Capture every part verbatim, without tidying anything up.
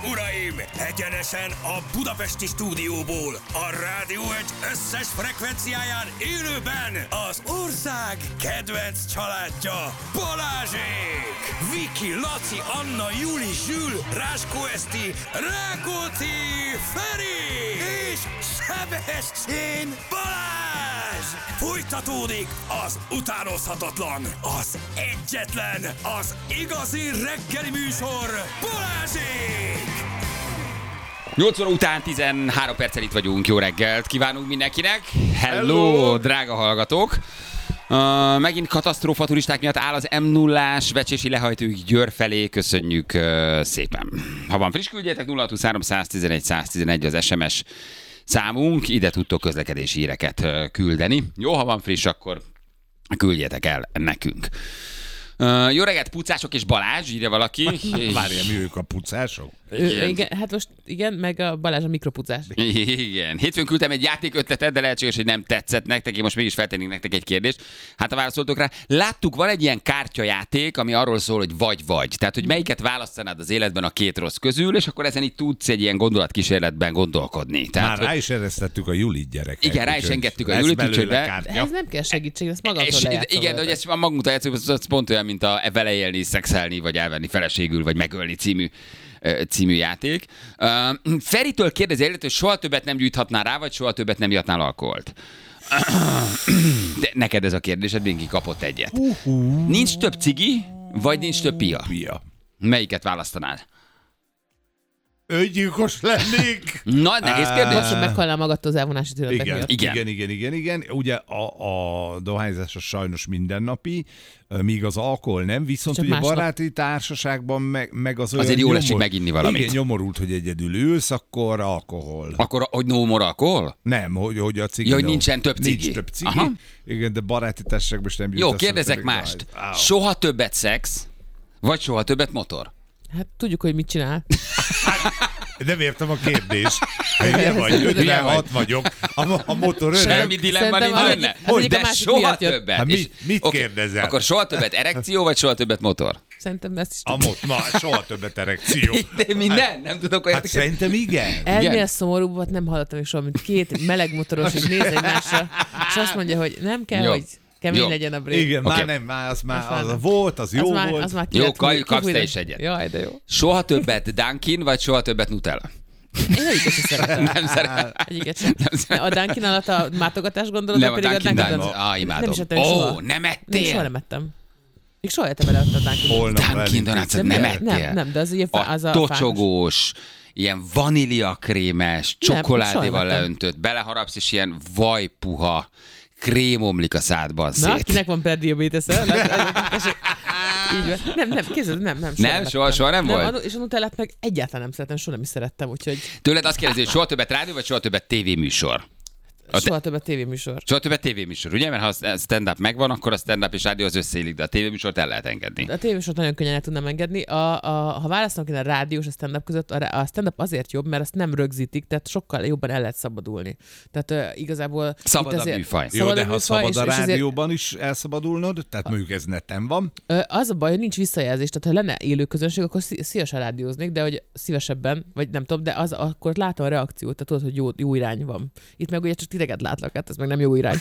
uraim! Egyenesen a budapesti stúdióból, a Rádió egy összes frekvenciáján élőben az ország kedvenc családja, Balázsék! Viki, Laci, Anna, Juli, Zsül, Ráskó Eszti, Rákóczi, Feri és Sebestyén Balázs! Folytatódik az utánozhatatlan, az egyetlen, az igazi reggeli műsor, Balázsék! nyolc óra után tizenhárom perccel itt vagyunk. Jó reggelt kívánunk mindenkinek. Hello, Hello. Drága hallgatók. Uh, megint katasztrófa turisták miatt áll az M nullás vecsési lehajtóig Győr felé. Köszönjük uh, szépen. Ha van friss, küldjetek nulla hat huszonhárom száztizenegy száztizenegy az es em es számunk. Ide tudtok közlekedési híreket uh, küldeni. Jó, ha van friss, akkor küldjetek el nekünk. Uh, jó reggelt, pucások és Balázs, írja valaki. Várjál, mi ők a pucások? Igen. igen, hát most igen, meg a Balázs a mikropucás. Igen. Hétfőn küldtem egy játékötletet, de lehetséges, hogy nem tetszett nektek, én most mégis feltennék nektek egy kérdést. Hát ha válaszoltok rá, láttuk, van egy ilyen kártyajáték, ami arról szól, hogy vagy-vagy. Tehát, hogy melyiket választanád az életben a két rossz közül, és akkor ezen itt tudsz egy ilyen gondolatkísérletben gondolkodni. Tehát, Már rá is eresztettük a Julit, gyerekek. Igen, rá is engedtük a Julit, úgyhogy be... Ez nem kell segítség, ezt magától lejátszol. Igen, de hogy ezt magunkra játszunk, az pont olyan, mint a vele élni, szexelni, vagy elvenni feleségül, vagy megölni című című játék. Uh, Feritől kérdezi, hogy soha többet nem gyújthatnál rá, vagy soha többet nem ihatnál alkoholt? De neked ez a kérdésed, mindenki kapott egyet. Uh-huh. Nincs több cigi, vagy nincs több pia? Pia. Melyiket választanád? Öngyilkos lennék. Na, nehéz kérdés. Most, hogy meghalnál magadtól az elvonási tünetek igen, miatt. Igen, igen, igen, igen, igen. Ugye a, a dohányzás az sajnos mindennapi, míg az alkohol nem, viszont csak ugye másnap. Baráti társaságban meg, meg az olyan azért jól nyomor... esik meginni valamit. Igen, nyomorult, hogy egyedül ülsz, akkor alkohol. Akkor, hogy no more alkohol? Nem, hogy, hogy a cigi. Ja, hogy nincsen több cigi. Nincs több cigi. Aha. Igen, de baráti társaságban is nem jó, kérdezek mást. Wow. Soha többet szex, vagy soha többet motor? Hát tudjuk, hogy mit csinál. Nem értem a kérdést. Hülye vagy, ötvenhat vagyok. A, a motor öreg. Semmi dilemma nincs benne. Hogy, de soha többet. Hát mit, mit okay, kérdezel? Akkor soha többet erekció, vagy soha többet motor? Szerintem ezt is a mot, na, soha többet erekció. De minden? Nem tudok olyat. Hát szerintem igen. Ennél szomorúbbat nem hallottam még soha, mint két meleg motoros, hogy néz egymásra, és azt mondja, hogy nem kell, jó. Hogy kemény jó. Legyen a brég. Igen, okay. Már nem, már az már az, az volt, az jó az már, volt. Az már jó, Kaj, kapsz te is egyet. Jaj, de jó. Soha többet Dunkin, vagy soha többet Nutella? Én egyiket sem szeretem. Nem szeretem. Egyiket sem. A Dunkin alatt a mátogatás gondolod, nem, pedig a Dunkin a Dunkin. Ah, imádom. Nem is ettem Ó, soha. nem ettél? Még soha nem ettem. Még soha ettem el a Dunkin. Dunkin Donuts-ot nem ettél? Nem, nem, de az ugye az a tocsogós, ilyen vaníliakrémes, csokoládéval leöntött, beleharapsz, és ilyen vajpuha krém omlik a szádban szét. Na, kinek van prediabetes-e? Így van. Nem, nem, kézzel, nem, nem. Soha nem, soha, soha nem, nem volt? És a Nutellát meg egyáltalán nem szeretem, soha nem is szerettem, úgyhogy... Tőled azt kérdezi, hogy soha többet rádió, vagy soha többet tévéműsor? A soha többet tévéműsor. Soha többet tévéműsor, ugye? Mert ha a stand-up megvan, akkor a stand-up és rádió az összeillik, de a tévéműsort el lehet engedni. A tévéműsort nagyon könnyen el tudnám engedni. A, a, ha választanak én a rádió és a stand-up között, a, a stand-up azért jobb, mert azt nem rögzítik, tehát sokkal jobban el lehet szabadulni. Tehát uh, igazából... Szabad a műfaj. Jó, de ha szabad a rádióban is elszabadulnod, tehát mondjuk ez neten van. Az a baj, hogy nincs visszajelzés, tehát ha lenne élő közönség, akkor szívesen rádióznék, de hogy szívesebben, vagy nem tudom, de az, akkor látom a reakciót, tehát tudod, hogy jó, jó irány van. Itt meg ugye csak titeket látlak, hát ez meg nem jó irány.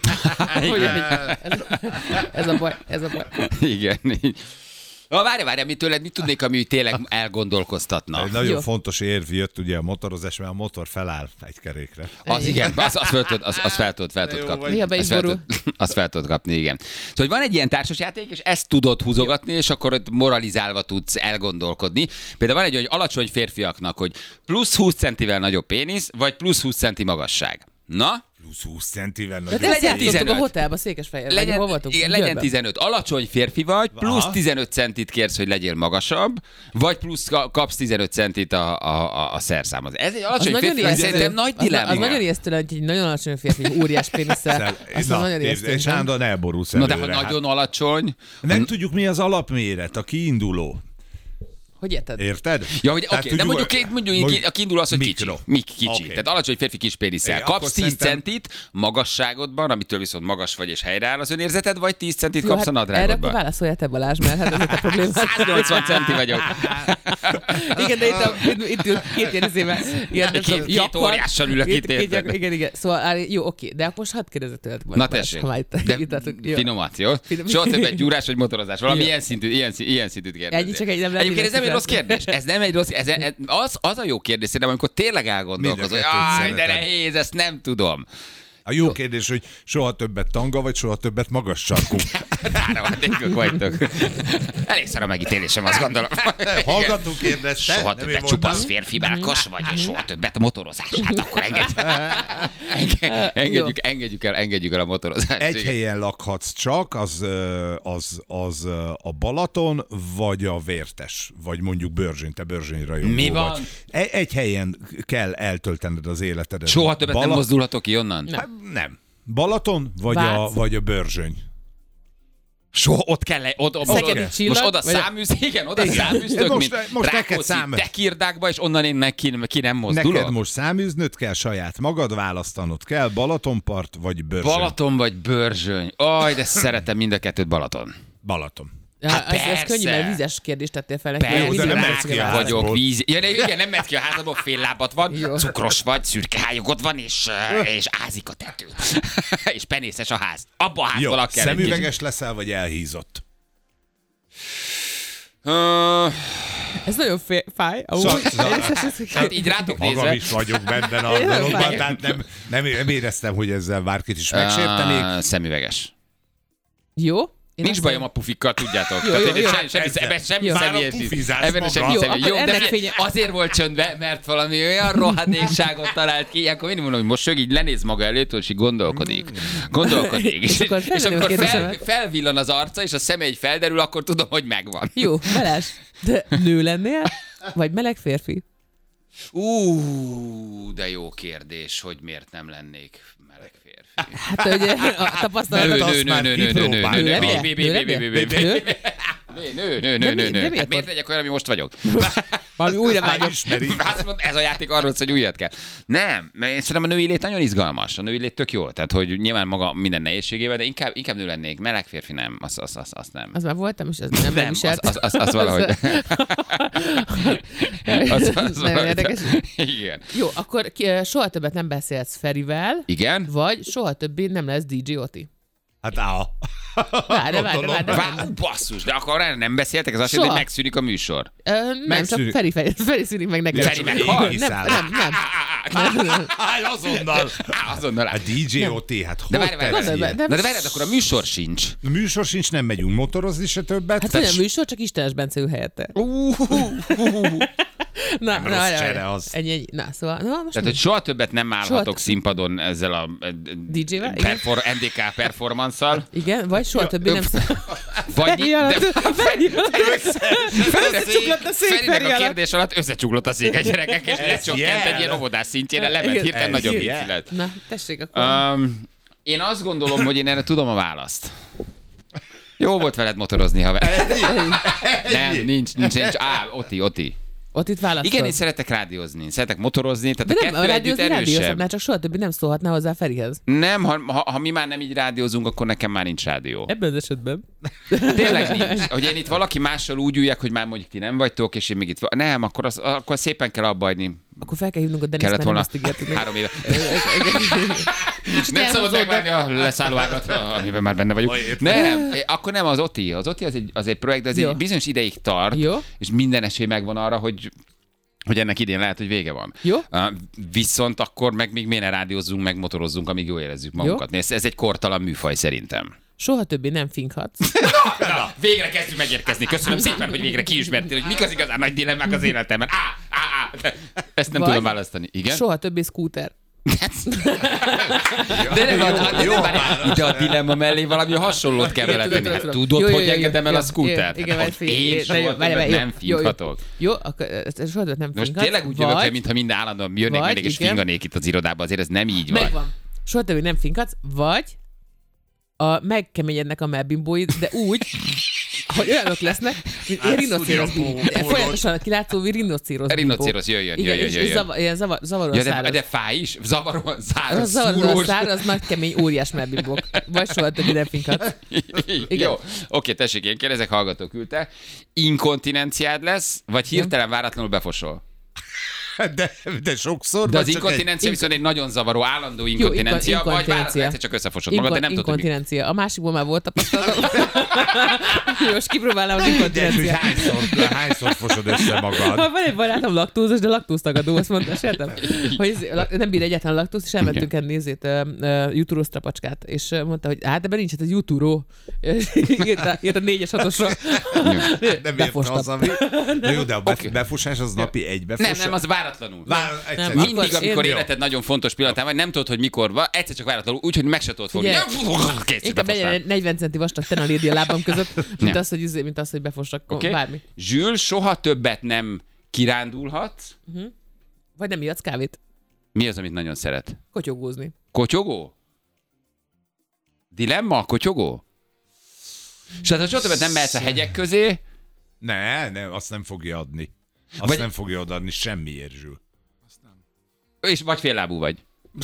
ez, ez a baj, ez a baj. Igen, így. Ah, várj, várj, mit tőled, mit tudnék, ami tényleg elgondolkoztatna? Egy nagyon jó. Fontos érv jött ugye a motorozás, mert a motor feláll egy kerékre. Az igen, az, az fel tudod, az, az fel tudod, fel tudod kapni. Azt fel, tudod, azt fel tudod kapni, igen. Szóval, hogy van egy ilyen társasjáték, és ezt tudod húzogatni, és akkor ott moralizálva tudsz elgondolkodni. Például van egy olyan alacsony férfiaknak, hogy plusz húsz centivel nagyobb pénisz, vagy plusz húsz centi magasság. Na? Plusz húsz centivel nagyobb. De legyen tizenöt. A hotelba, Székesfehérben. Legyen, hol voltunk? Igen, legyen tizenöt. Alacsony férfi vagy, plusz aha. tizenöt centit kérsz, hogy legyél magasabb, vagy plusz kapsz tizenöt centit a, a, a, a szerszámhoz. Ez egy alacsony férfi, vagy szerintem nagy dilemma. Az, az nagyon ijesztő, hogy egy nagyon alacsony férfi, óriás pénisszel. Az na, nagyon ijesztő. És állandóan elborulsz Na de előre, ha hát. nagyon alacsony... Nem hmm. tudjuk, mi az alapméret, a kiinduló. Hogy érted? Érted? Ja, hogy oké, okay, de mondjuk, két, mondjuk, mondjuk a kiinduló az, hogy mikro. kicsi. Mik kicsi. Okay. Tehát alacsony férfi kis pénisszel. É, kapsz tíz szerintem... centit magasságodban, amitől viszont magas vagy és helyreáll az önérzeted, vagy tíz centit kapsz hát a nadrágodban. Erre akkor válaszolja te, Balázs, mert hát ez a probléma. száznyolcvan centi vagyok. Igen, de itt, a, itt, itt ül két ilyen izével. Ilyen, Két, két jakar, óriással ülök két- itt, két érted? jakar- Igen, igen. Szóval áll, jó, oké. De akkor most hadd kérdezzek tőled. Na tessék, Ha már itt, de itt tartunk, jó. finomat, jó? Finom- Soha többet gyúrás vagy motorozás. Valami Jó. ilyen szintű, ilyen, szintű- ilyen szintűt kérdezni. Ennyi, csak egy nem lehet Egyébként ez nem egy rossz fizetni. kérdés. Ez nem egy rossz ez, ez, az, az a jó kérdés, szerintem, amikor tényleg elgondolkozol. Mind a kettőt Jaj, de szeretem. nehéz, ezt nem tudom. A jó kérdés, hogy soha többet tanga, vagy soha többet magas sarkú. Áramadékok vagytok. Elég szar a megítélésem, azt gondolom. Hallgató kérdezte. Soha nem én többet mondtam. csupasz férfi mákos vagy, és soha többet motorozás. Hát akkor engedjük, engedjük, engedjük, el, engedjük el a motorozást. Egy helyen lakhatsz csak, az, ö, az, az ö, a Balaton, vagy a Vértes, vagy mondjuk Börzsény, te Börzsény rajongó Mi van? vagy. Egy, egy helyen kell eltöltened az életedet. Soha többet nem Bala- mozdulhatok ki onnan? Hát nem. Balaton, vagy a, Vác. vagy a Börzsény? Soha ott kell, le- ott, ott, Szegedi ott, csillag, most oda vagy a- száműz, igen, oda Igen. száműztök, Most- mint most neked Rákóczi szám- Tekirdákba, és onnan én meg ki, ki nem mozdulok. Neked most száműznöd kell saját magad, választanod kell, Balatonpart vagy Börzsény? Balaton vagy Börzsöny. Aj, de szeretem mind a kettőt Balaton. Balaton. Hát ez, ez persze. könnyű, mert vizes kérdést tettél fel neki. Persze, Vízi de nem nem mehetsz tudsz ki a válaszolni. vagyok, házból. víz. Ja, de igen, nem mehet ki a házadból, fél lábad van, Jó. cukros vagy, szürke hályogod van, és, eh, és ázik a tető. És penészes a ház. Abba a házból Jó, kell egy kicsit. szemüveges leszel, vagy elhízott? Ö, Ez nagyon fé- fáj. Szóval- Amúgy. szóval- Hát így rátok Magam nézve. is vagyok benne a Én dologban, fáj. tehát nem, nem, nem éreztem, hogy ezzel bárkit is megsértenék. Ö, Szemüveges. Jó. Én Nincs azt bajom a pufikkal, tudjátok. Jó, Tehát jó, én jó. semmi, semmi, Ezzel. ebben semmi Jó. személyes. Már a pufizás Ebben maga. semmi Jó, személyes. akkor Jó, de ennek figyelj, fénye- azért volt csöndbe, mert valami olyan rohadékságot talált ki, ilyenkor mindig mondom, hogy most így lenéz maga előtt, és így gondolkodik. Gondolkodik. És, És akkor és felmerül a akkor fel, kérdésemet. felvillan az arca, és a szeme így felderül, akkor tudom, hogy megvan. Jó, Balázs, de nő lennél? Vagy meleg férfi? Ú, de jó kérdés, hogy miért nem lennék meleg férfi. Hát ugye a Nő, tapasztalatot... azt nő, nő, már nő, nő, nő, nő, kipróbáltad. nő, nő, Nő bé, bé, lennél? bé, bé, bé, bé, Nő? bé. Nő, nő, nő, nő, nő, de nő. miért Hát miért volt? legyek olyan, ami most vagyok? Valami újra Már vágyom. ismeri. Azt mondta, ez a játék arról szól, hogy újat kell. Nem, mert én szerintem a női lét nagyon izgalmas. A női lét tök jó. Tehát, hogy nyilván maga minden nehézségével, de inkább, inkább nő lennék. Meleg férfi nem, azt, azt, azt, azt nem. Az már voltam, és ez nem Nem, viselt. az, az, az, az valahogy. az, az Nagyon valahogy- érdekes. Igen. Jó, akkor ki, eh, soha többet nem beszélsz Ferivel, Igen? vagy soha többé nem lesz dé dzsé Oti. Hát á. Várj, várj, várj, várj. Vá, basszus, de akkor erre nem beszéltek? Ez azt Soha. jelenti, hogy megszűnik a műsor. Ö, nem, csak Megszűnik. Feri, Feri, Feri szűnik meg neked. Feri meghal? Nem, nem, nem. nem, nem. Hát azonnal. Á, azonnal. A dé dzsé o té, hát De hol várj, várj, teresz várj. ilyen? de- Na de várjad, akkor a műsor sincs. A műsor sincs, nem megyünk motorozni se többet. Hát olyan műsor, csak Istenes Bence ül helyette. Na, Nem rossz csere az. Ennyi, ennyi. Na, szóval, na, most Tehát, hogy soha többet nem állhatok Soha- színpadon ezzel a eh, dé dzsével? Igen. perfor, en dé ká performance-szal, Igen, vagy soha többé nem szól. vagy... Feri alatt, Feri alatt. Összecsuklott a szék Feri Ferinek a alatt. kérdés alatt összecsuklott a szék a gyerekek, és lecsökkent jel. egy ilyen óvodás szintjére, lement Igen. hirtelen Ez nagyobb jel. vicc lett. Na, tessék akkor. Um, én azt gondolom, hogy én erre tudom a választ. Jó volt veled motorozni, ha... Nem, nincs, nincs, nincs. Á, Oti, Oti. Ott itt választod. Igen, én szeretek rádiózni, szeretek motorozni, tehát De a nem, a kettő együtt rádiózni rádiózhat, erősebb. már csak soha többé nem szólhatná hozzá Ferihez. Nem, ha, ha, ha mi már nem így rádiózunk, akkor nekem már nincs rádió. Ebben az esetben. Tényleg nincs. Hogy én itt valaki mással úgy üljek, hogy már mondjuk ti nem vagytok, és én még itt va- nem, akkor, az, akkor szépen kell abba hagyni. Akkor fel kell hívnunk a Deniszt, Kellett mert nem volna azt ígértük. három éve. Kicsit Nem szabad elhúzódott. megvárni a leszállóágat, amiben már benne vagyunk. Nem, akkor nem az Oti. Az Oti az egy, az egy projekt, de ez Jó. egy bizonyos ideig tart, Jó. és minden esély megvan arra, hogy hogy ennek idén lehet, hogy vége van. Jó. Uh, viszont akkor meg még miért ne rádiózzunk, meg motorozzunk, amíg jól érezzük magunkat. Ez, ez egy kortalan műfaj szerintem. Soha többé nem finkhatsz. Na, végre kezdjük megérkezni. Köszönöm szépen, hogy végre kiismertél, hogy mik az igazán nagy dilemmák az életemben. Á, á, á. Ezt nem Vagy tudom választani. Igen? Soha többé scooter. De nem, de, de, de, de a dilemma mellé valami hasonlót kell vele tenni. Hát tudod, hogy engedem el a scootert? Igen, Hát, vagy hogy figyelj, én de soha jó, várj, várj, többet jó, nem jó, jó. finkhatok. Jó, akkor ez soha többet nem Most finkhatsz. tényleg úgy jövök el, vagy- mintha minden állandóan jönnék vagy, mindig, és igen. finganék itt az irodában. Azért ez nem így van. Megvan. Soha többé nem finkhatsz, vagy a megkeményednek a melbimbóid, de úgy, hogy olyanok lesznek, mint ilyen rinocérosz bibó. Folyamatosan kilátszó rinocérosz bibó. Rinocérosz, jöjjön, Igen, jöjjön, és, jöjjön. és zavar, ilyen zavar, zavaros Ja, de, száraz. de fáj is? Zavaron száraz, Zavaros szúrós. száraz, nagy kemény, óriás mebbibók. Vagy soha többi nem finkat. Jó, oké, tessék, én kérdezek, hallgató küldte. Inkontinenciád lesz, vagy hirtelen váratlanul befosol? De, de sokszor. De az vagy csak inkontinencia egy... viszont egy nagyon zavaró, állandó inkontinencia, inko- vagy váratlanul inkontinencia. egyszer csak összefosod magad, de nem tudod, hogy mi. Inkontinencia. A másikból már volt tapasztalatom. Most kipróbálnám az De hogy inkontinenciát. hányszor, hányszor fosod össze magad? Ha van egy barátom laktózos, de laktóztagadó, azt mondta, sértem, hogy ez, lak- nem bír egyáltalán laktózt, és elmentünk enni nézét, uh, uh, jutúrós trapacskát, és uh, mondta, hogy hát ebben nincs, hát ez jutúró. Írta, írta négyes hatosra. Nem érte az, ami... Na jó, de a bef- Oké. befosás az napi egy befosás. Nem, nem, az váratlanul. Vár, egyszer. Nem, Mindig, Akkor amikor én- életed nagyon fontos pillanatán vagy, nem tudod, hogy mikor van, egyszer csak váratlanul, úgyhogy meg se tudod fogni. Figyelj, Kétszer Inkább legyen befosnál. egy negyven centi vastag tenalédi a lábam között, mint Nem. az, hogy, izé- mint az, hogy befossak Oké? bármi. Zsül, soha többet nem kirándulhat. Vagy nem ijedsz kávét. Mi az, amit nagyon szeret? Kotyogózni. Kotyogó? Dilemma? Kotyogó? És hát, ha soha többet nem mehetsz a hegyek közé, Ne, ne, azt nem fogja adni. Azt Vagy- vagy... nem fogja odaadni semmiért, Zsül. és vagy féllábú vagy.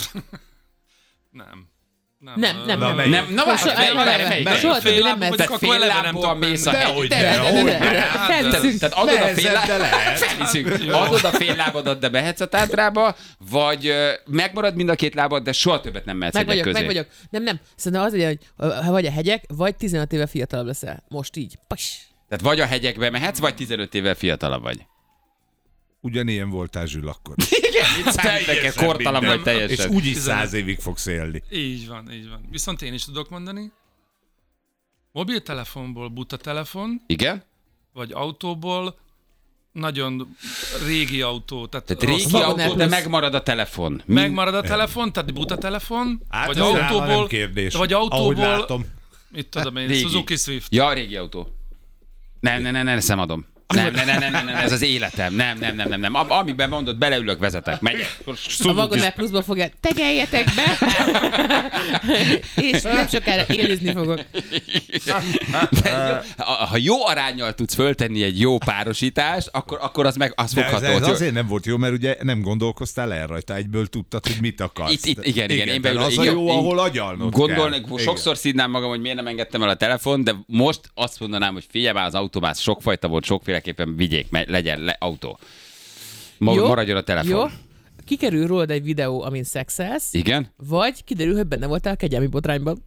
Nem. Nem, Nem, ö, nem, Na, nem. melyik? Nem, na Soha- várj, melyik, melyik, melyik, melyik? Soha többé nem Féllábú mehetsz. vagyok, Tehát akkor eleve nem féllábbal tudok mész a menni. hegy. Dehogy De- ne, de- de- hogy de- ne. de- Felviszünk. Tehát adod a Nehezebb, de féllábad, lehet. felviszünk, adod a féllábadat, de mehetsz a Tátrába, vagy ö, megmarad mind a két lábad, de soha többet nem mehetsz Meg hegyek vagyok, közé. meg vagyok. Nem, nem. Szerintem az legyen, hogy ha vagy a hegyek, vagy tizenöt éve fiatalabb leszel. Most így. Pas. Tehát vagy a hegyekbe mehetsz, vagy tizenöt évvel fiatalabb vagy. Ugyanilyen voltál, Zsül, akkor. Igen, mit számít neked, Teljesen kortalan minden. vagy teljesen. És úgyis Tizenöt. száz évig fogsz élni. Így van, így van. Viszont én is tudok mondani. Mobiltelefonból buta telefon, Igen? vagy autóból nagyon régi autó. Tehát, Tehát rossz- régi Vagon autó, de Airbus. megmarad a telefon. Mi- Megmarad a telefon, tehát buta telefon, Hát vagy ez nála nem autóból, kérdés. vagy Ahogy autóból, látom. mit tudom én, Régi. Suzuki Swift. Ja, régi autó. Nem, nem, nem, nem, ezt nem adom. Nem, nem, nem, nem, nem, nem, ez az életem. Nem, nem, nem, nem, nem. Am- Amiben mondod, beleülök, vezetek, megyek. A Vagon Air Pluszba fogják, tegeljetek be! És nem sokára élőzni fogok. Ha ha jó aránnyal tudsz föltenni egy jó párosítást, akkor, akkor az meg az De ez, fogható. ez azért nem volt jó, mert ugye nem gondolkoztál el rajta, egyből tudtad, hogy mit akarsz. Itt, itt, igen, igen, én de beülök. az a igen, jó, én ahol agyalnod Gondolnék, kell. sokszor szídnám magam, hogy miért nem engedtem el a telefon, de most azt mondanám, hogy figyelj már, az autómász sokfajta volt, sokféleképpen vigyék, me- legyen le, autó. Ma, Jó? maradjon a telefon. Jó? Kikerül rólad egy videó, amin szexelsz, Igen? vagy kiderül, hogy benne voltál a kegyelmi botrányban.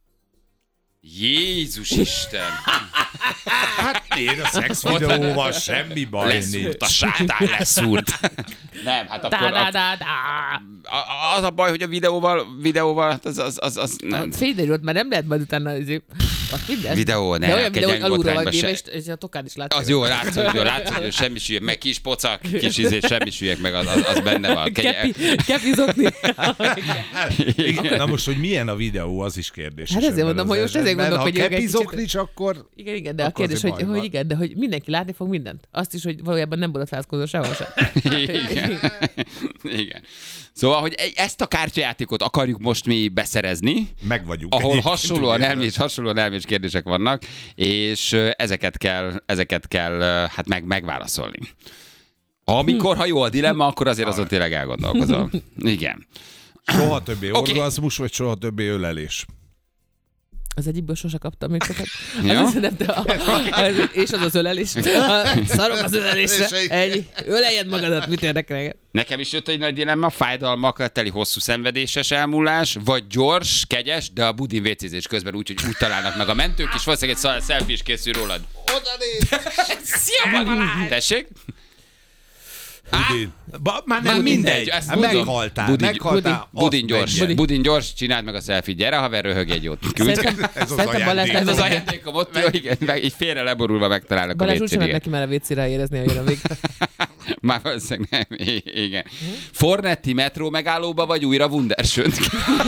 Jézus Isten! Hát nézd, a szex videóval semmi baj Leszúrt nincs. a sátán, leszúrt. Nem, hát Dá, akkor dá, a, dá, dá. a, az a baj, hogy a videóval, videóval, hát az, az, az, az nem. Fényderült, már nem lehet majd utána azért. Az minden. Videó, ne, De olyan videó, hogy kegyelmi alulról botrányba vagy véve, se. és, és a tokád is látszik. Az jó, látszik, hogy látszik, hogy semmi sülyek, meg kis pocak, kis izé, semmi sülyek, meg az, az, az benne van. Kepi, kepi zokni. Igen. Na most, hogy milyen a videó, az is kérdés. Hát ezért mondom, hogy most ezért gondolok, hogy ha ők egy kicsit- kepizoknics, akkor Igen, igen, de a Akkor kérdés, azért hogy, baj hogy van. igen, de hogy mindenki látni fog mindent. Azt is, hogy valójában nem borotválkozó sehol sem. Igen. Igen. Szóval, hogy e- ezt a kártyajátékot akarjuk most mi beszerezni, meg vagyunk. ahol Egyébként, hasonlóan ugye? elmés, hasonlóan elmés kérdések vannak, és ö, ezeket kell, ezeket kell ö, hát meg, megválaszolni. Amikor, ha jó a dilemma, akkor azért azon tényleg elgondolkozom. Igen. Soha többé Oké. orgazmus, vagy soha többé ölelés. Az egyikből sose kaptam még sokat. Ja? Az nem, de a, az, és az az ölelés. A, szarok az ölelésre. Ennyi. Öleljed magadat, mit érdekel engem. Nekem is jött egy nagy dilemma, fájdalmakkal teli hosszú szenvedéses elmúlás, vagy gyors, kegyes, de a budin vécézés közben úgy, hogy úgy találnak meg a mentők, és valószínűleg egy selfie is készül rólad. Oda néz! Szia, Balázs! Tessék? Budin. Ba, már Nem nem mindegy, mindegy. ezt Hát mondom. meghaltál, Budin- meghaltál. Budin azt gyors, menjen. budin gyors, csináld meg a selfie. Gyere, haver, röhög egy jót. Küld. Szerintem, Ez az szerintem Balázs ajándék. Ez az nem ajándékom ott, jó, igen, meg így félre leborulva megtalálnak a Balázs úgy sem ment vécén. neki már a vécére érezni, hogy jön a vég. Már valószínűleg nem, I- igen. Fornetti metró megállóba, vagy újra Wunderschönt?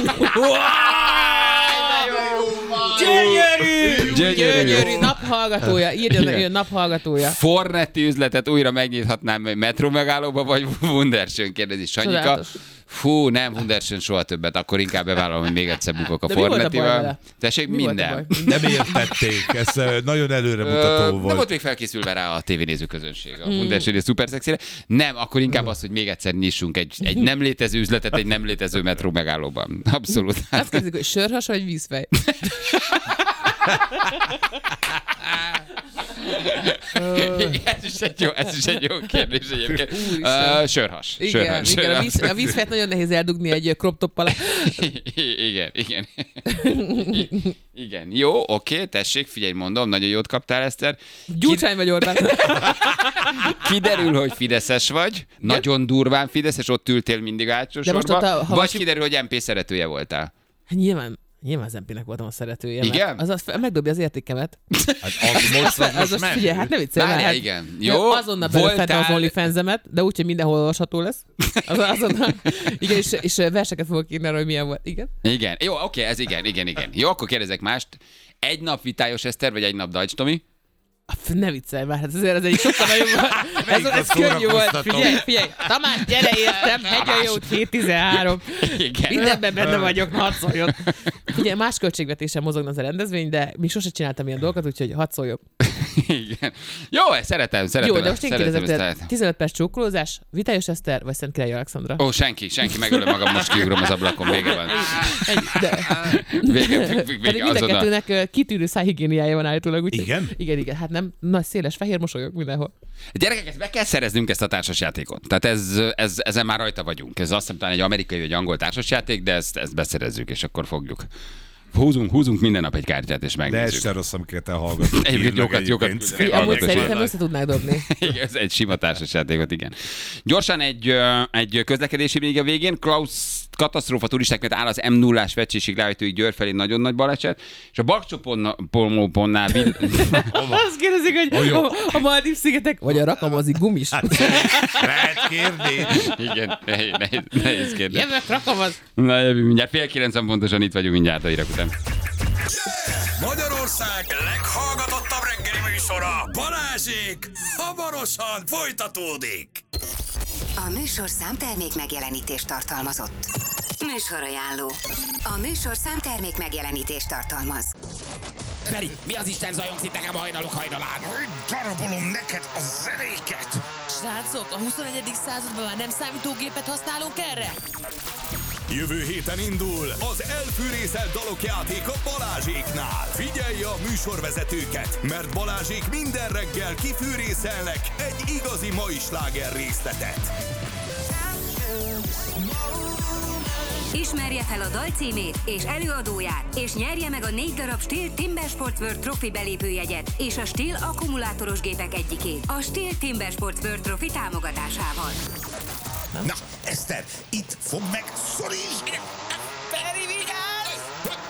Gyönyörű! Gyönyörű. Gyönyörű! Naphallgatója. Írja, Igen. hogy naphallgatója. Fornetti üzletet újra megnyithatnám egy metró megállóba, vagy Wunderschön, kérdezi Sanyika. Csodálatos. Fú, nem, Hundersen soha többet, akkor inkább bevállalom, hogy még egyszer bukok a Fornetival. Tessék, Mi minden. Nem értették, ez uh, nagyon előremutató Ö, volt. Nem volt még felkészülve rá a tévénéző közönség, a Hundersen szuper szexire. Nem, akkor inkább az, hogy még egyszer nyissunk egy, egy nem létező üzletet egy nem létező metró megállóban. Abszolút. Azt kérdezik, hogy sörhas vagy vízfej? ez, is egy jó, ez is egy jó kérdés egyébként. Uh, sörhas. Igen, sörhas, igen sörhas. a, víz, a vízfejt nagyon nehéz eldugni egy crop top alá. igen, igen. igen. Jó, oké, tessék, figyelj, mondom, nagyon jót kaptál, Eszter. Gyurcsány vagy Orbán? Kiderül, hogy fideszes vagy, nagyon durván fideszes, ott ültél mindig hátsó De most sorba, ott a- ha vagy most- kiderül, hogy em pé szeretője voltál. Hát nyilván, nyilván az em pének voltam a szeretője. mert Igen? Az, az megdobja az értékemet. Hát az most, az Az most most ment. figyelj, hát ne viccelj már. Várjál, Hát, igen. Jó, azonnal belefedtem az voltál- OnlyFans-emet, de úgy, hogy mindenhol olvasható lesz. Az, azonnal. Igen, és, és verseket fogok írni arra, hogy milyen volt. Igen? Igen. Jó, oké, ez igen, igen, igen. Jó, akkor kérdezek mást. Egy nap Vitályos Eszter, vagy egy nap Dajcs Tomi? Pff, Ne viccelj már, hát azért ez egy sokkal nagyobb volt. Ez, Melyik ez a könnyű volt. szórakoztató? Figyelj, figyelj. Tamás, gyere, értem. Hegyajót hét tizenhárom. Igen. Mindenben benne vagyok, hadd szóljon. Figyelj, más költségvetésen mozogna az a rendezvény, de még sose csináltam ilyen dolgokat, úgyhogy hadd szóljon. Igen. Jó, szeretem, szeretem. Jó, de most én szeretem kérdezem, ezt a- tőled, tizenöt perc csókolózás, Vitályos Eszter vagy Szentkirályi Alexandra? Ó, senki, senki, megölöm magam, most kiugrom az ablakon, vége van. Ennyi, de... Vége, vége, Pedig vége mind a azonnal. kettőnek ö, kitűnő szájhigiéniája van állítólag. Úgy, Igen? Igen, igen. Hát nem nagy, széles, fehér mosolyog mindenhol. Gyerekek, ezt be kell szereznünk ezt a társasjátékot. Tehát ez, ez, ezen már rajta vagyunk. Ez azt hiszem talán egy amerikai vagy angol társasjáték, de ezt, ezt beszerezzük, és akkor fogjuk. Húzunk, húzunk minden nap egy kártyát, és De ez megnézzük. se rossz, amiket te hallgatod. Egyébként jókat, jókat Egyébként. küldeni. Amúgy Hallgatók. szerintem össze tudnák dobni. Igen, ez egy sima társasjátékot, igen. Gyorsan egy, ö, egy közlekedési még a végén. Klaus katasztrófa turisták miatt áll az em nullás Vecsésig Rájtőig Győr felé nagyon nagy baleset, és a Bakcsoponnál vill... Azt kérdezik, hogy a, a Maldív-szigetek, vagy a rakamozi gumis. Lehet kérni. igen, nehéz, nehéz, nehéz kérdés. Jövök, rakamaz. Na, jövő mindjárt. Fél kilencven pontosan itt vagyunk mindjárt a hírek után. Magyarország leghallgatottabb reggeli műsora, Balázsék, hamarosan folytatódik. A műsorszám termék megjelenítést tartalmazott. Műsorajánló. A műsorszám termék megjelenítést tartalmaz. Feri, mi az Isten zajongsz itt nekem a hajnalok hajnalán? Darabolom neked a zenéket. Srácok, a huszonegyedik században már nem számítógépet használunk erre? Jövő héten indul az elfűrészelt dalok játék a Balázséknál. Figyelj a műsorvezetőket, mert Balázsék minden reggel kifűrészelnek egy igazi mai sláger részletet. Ismerje fel a dal címét és előadóját, és nyerje meg a négy darab Stihl Timber Sport World Trophy belépőjegyet és a Stihl akkumulátoros gépek egyikét a Stihl Timber Sport World Trophy támogatásával. Na, Eszter, itt fog meg, szorítsd! Feri, vigyázz!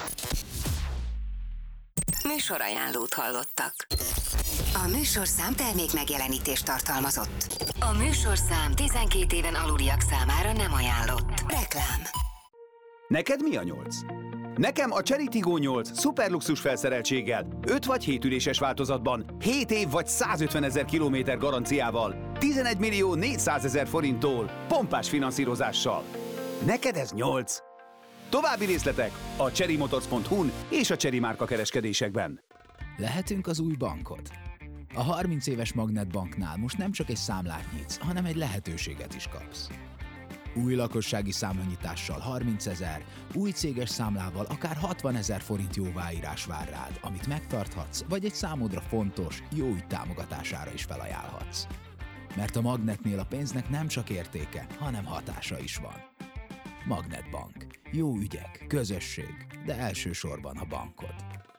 Műsorajánlót hallottak. A műsorszám termék megjelenítést tartalmazott. A műsorszám tizenkét éven aluliak számára nem ajánlott. Reklám. Neked mi a nyolc? Nekem a Chery Tiggo nyolc szuperluxus felszereltséggel, öt vagy hét üléses változatban, hét év vagy százötven ezer kilométer garanciával, tizenegy millió négyszázezer forinttól, pompás finanszírozással. Neked ez nyolc. További részletek a cherrymotors pont hu-n és a Chery márka kereskedésekben. Lehetünk az új bankod. A harminc éves Magnet Banknál most nem csak egy számlát nyitsz, hanem egy lehetőséget is kapsz. Új lakossági számlanyítással harmincezer, új céges számlával akár hatvanezer forint jóváírás vár rád, amit megtarthatsz, vagy egy számodra fontos, jó ügy támogatására is felajánlhatsz. Mert a Magnetnél a pénznek nem csak értéke, hanem hatása is van. Magnetbank. Jó ügyek, közösség, de elsősorban a bankod.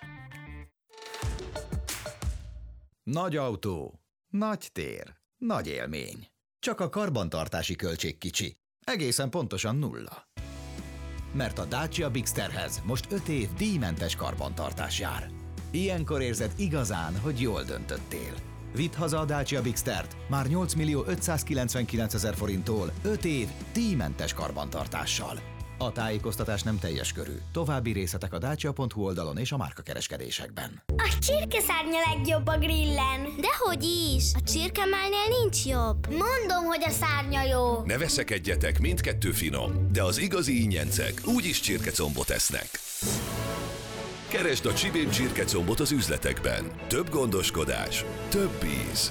Nagy autó, nagy tér, nagy élmény. Csak a karbantartási költség kicsi. Egészen pontosan nulla. Mert a Dacia Bigsterhez most öt év díjmentes karbantartás jár. Ilyenkor érzed igazán, hogy jól döntöttél. Vidd haza a Dacia Bigstert már nyolc millió ötszázkilencvenkilencezer forinttól öt év díjmentes karbantartással. A tájékoztatás nem teljes körű. További részletek a dacia pont hu oldalon és a márkakereskedésekben. A csirkeszárnya legjobb a grillen. Dehogy is! A csirkemálnél nincs jobb. Mondom, hogy a szárnya jó. Ne veszekedjetek, mindkettő finom, de az igazi ingyencek úgyis csirkecombot esznek. Keresd a Csibén csirkecombot az üzletekben. Több gondoskodás, több íz.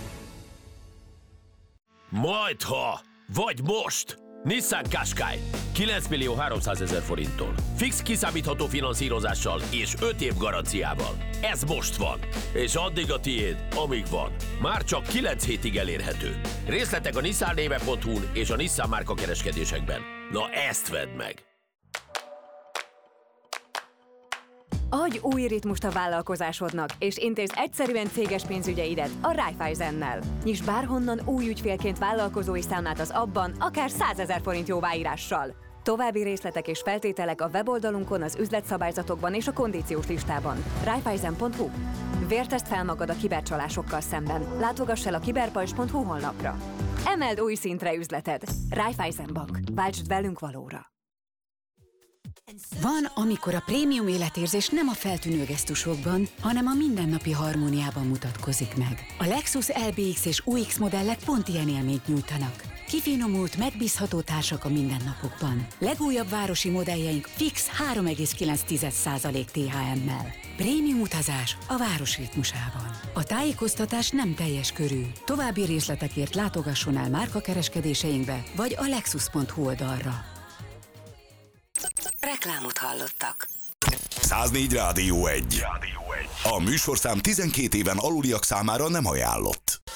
Majdha, vagy most! Nissan Qashqai kilenc millió háromszázezer forinttól. Fix kiszámítható finanszírozással és öt év garanciával. Ez most van. És addig a tiéd, amíg van. Már csak kilenc hétig elérhető. Részletek a nissan néve pont hu-n és a Nissan márka kereskedésekben. Na ezt vedd meg! Adj új ritmust a vállalkozásodnak, és intézd egyszerűen céges pénzügyeidet a Raiffeisennnel. Nyisd bárhonnan új ügyfélként vállalkozói számlát az abban, akár százezer forint jóváírással. További részletek és feltételek a weboldalunkon, az üzletszabályzatokban és a kondíciós listában. Raiffeisen pont hu. Vértezd fel magad a kibercsalásokkal szemben. Látogass el a kiberpajzs pont hu honlapra. Emeld új szintre üzleted. Raiffeisen Bank. Váltsd velünk valóra. Van, amikor a prémium életérzés nem a feltűnő gesztusokban, hanem a mindennapi harmóniában mutatkozik meg. A Lexus el bé iksz és u iksz modellek pont ilyen élményt nyújtanak. Kifinomult, megbízható társak a mindennapokban. Legújabb városi modelljeink fix három egész kilenc százalék té há emmel. Prémium utazás a város ritmusában. A tájékoztatás nem teljes körű. További részletekért látogasson el márkakereskedéseinkbe, vagy a lexus pont hu oldalra. Reklámot hallottak. száznégy Rádió egy. A műsorszám tizenkét éven aluliak számára nem ajánlott.